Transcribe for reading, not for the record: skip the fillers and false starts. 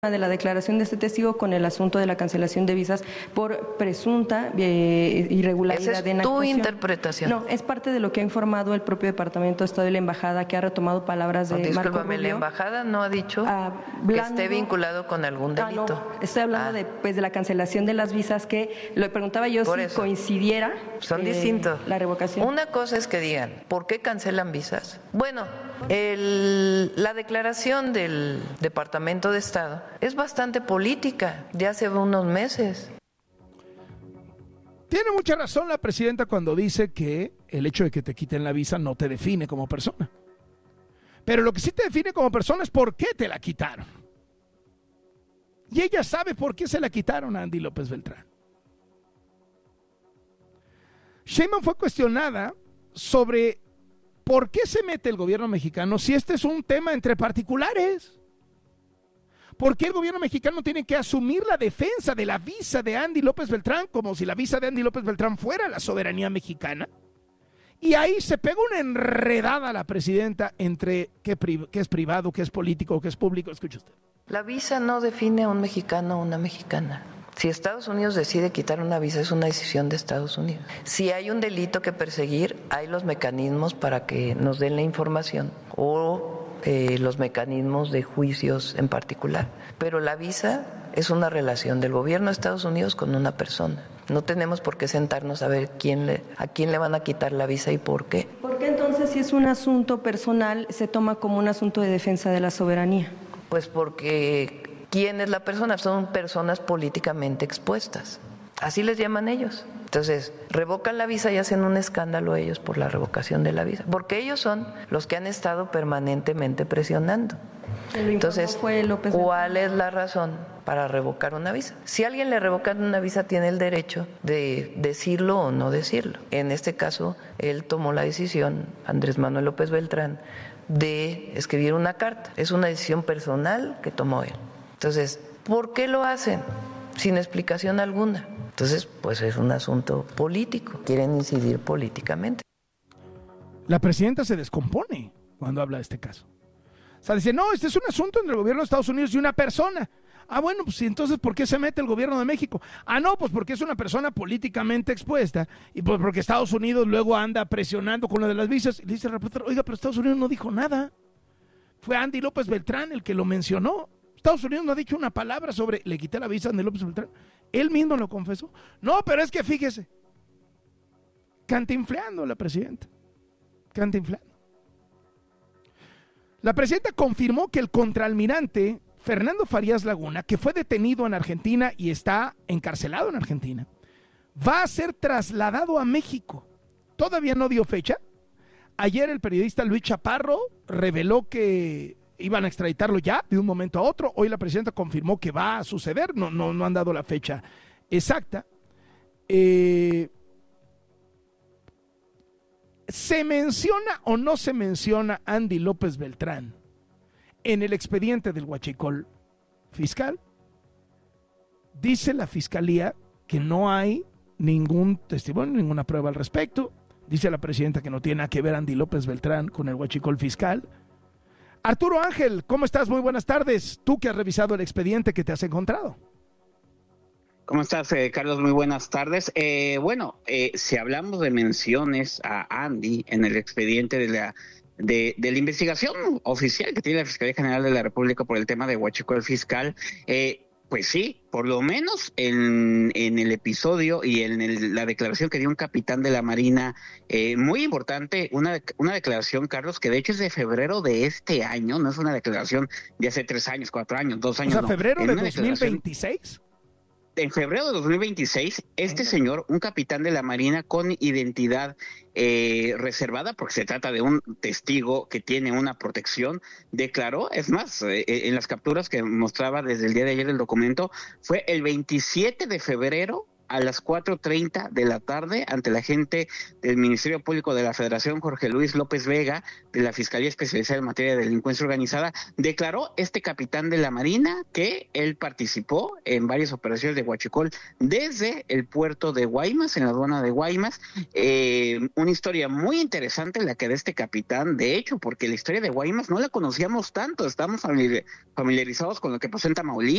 de la declaración de este testigo con el asunto de la cancelación de visas por presunta irregularidad. ¿Esa es tu interpretación? No, es parte de lo que ha informado el propio Departamento de Estado y la Embajada, que ha retomado palabras de Marco Rubio. La Embajada no ha dicho que esté vinculado con algún delito. No, estoy hablando de la cancelación de las visas, que lo preguntaba yo si coincidiera. Son distintos. La revocación. Una cosa es que digan, ¿por qué cancelan visas? Bueno, la declaración del Departamento de Estado es bastante política, de hace unos meses. Tiene mucha razón la presidenta cuando dice que el hecho de que te quiten la visa no te define como persona. Pero lo que sí te define como persona es por qué te la quitaron. Y ella sabe por qué se la quitaron a Andy López Beltrán. Sheinbaum fue cuestionada sobre por qué se mete el gobierno mexicano si este es un tema entre particulares. ¿Por qué el gobierno mexicano tiene que asumir la defensa de la visa de Andy López Beltrán como si la visa de Andy López Beltrán fuera la soberanía mexicana? Y ahí se pega una enredada a la presidenta entre qué es privado, qué es político, qué es público. Escuche usted. La visa no define a un mexicano o una mexicana. Si Estados Unidos decide quitar una visa, es una decisión de Estados Unidos. Si hay un delito que perseguir, hay los mecanismos para que nos den la información o los mecanismos de juicios en particular. Pero la visa es una relación del gobierno de Estados Unidos con una persona. No tenemos por qué sentarnos a ver a quién le van a quitar la visa y por qué. ¿Por qué entonces, si es un asunto personal, se toma como un asunto de defensa de la soberanía? Pues porque ¿quién es la persona? Son personas políticamente expuestas. Así les llaman ellos. Entonces, revocan la visa y hacen un escándalo ellos por la revocación de la visa, porque ellos son los que han estado permanentemente presionando. Entonces, ¿cuál es la razón para revocar una visa? Si a alguien le revocan una visa, tiene el derecho de decirlo o no decirlo. En este caso, él tomó la decisión, Andrés Manuel López Beltrán, de escribir una carta. Es una decisión personal que tomó él. Entonces, ¿por qué lo hacen? Sin explicación alguna. Entonces, pues es un asunto político. Quieren incidir políticamente. La presidenta se descompone cuando habla de este caso. O sea, dice, no, este es un asunto entre el gobierno de Estados Unidos y una persona. Ah, bueno, pues entonces, ¿por qué se mete el gobierno de México? Ah, no, pues porque es una persona políticamente expuesta y pues porque Estados Unidos luego anda presionando con lo de las visas. Y le dice el reportero, oiga, pero Estados Unidos no dijo nada. Fue Andy López Beltrán el que lo mencionó. Estados Unidos no ha dicho una palabra sobre, le quité la visa a Andy López Beltrán. Él mismo lo confesó. No, pero es que fíjese. Cantinfleando la presidenta. Cantinfleando. La presidenta confirmó que el contraalmirante Fernando Farías Laguna, que fue detenido en Argentina y está encarcelado en Argentina, va a ser trasladado a México. Todavía no dio fecha. Ayer el periodista Luis Chaparro reveló que iban a extraditarlo ya de un momento a otro. Hoy la presidenta confirmó que va a suceder. No han dado la fecha exacta. ¿Se menciona o no se menciona Andy López Beltrán en el expediente del huachicol fiscal? Dice la fiscalía que no hay ningún testimonio, ninguna prueba al respecto. Dice la presidenta que no tiene nada que ver Andy López Beltrán con el huachicol fiscal. Arturo Ángel, ¿cómo estás? Muy buenas tardes. Tú que has revisado el expediente, ¿qué te has encontrado? ¿Cómo estás, Carlos? Muy buenas tardes. Si hablamos de menciones a Andy en el expediente de la investigación oficial que tiene la Fiscalía General de la República por el tema de huachicol fiscal, pues sí, por lo menos en el episodio y en la declaración que dio un capitán de la Marina, muy importante, una declaración, Carlos, que de hecho es de febrero de este año, no es una declaración de hace 3 años, 4 años, 2 años. O sea, ¿febrero de 2026? En febrero de 2026, este señor, un capitán de la Marina con identidad reservada, porque se trata de un testigo que tiene una protección, declaró, es más, en las capturas que mostraba desde el día de ayer el documento, fue el 27 de febrero a las 4:30 de la tarde ante la gente del Ministerio Público de la Federación, Jorge Luis López Vega, de la Fiscalía Especializada en Materia de Delincuencia Organizada, declaró este capitán de la Marina que él participó en varias operaciones de huachicol desde el puerto de Guaymas, en la aduana de Guaymas. Una historia muy interesante la que de este capitán, de hecho, porque la historia de Guaymas no la conocíamos tanto, estamos familiarizados con lo que pasó en Tamaulipas,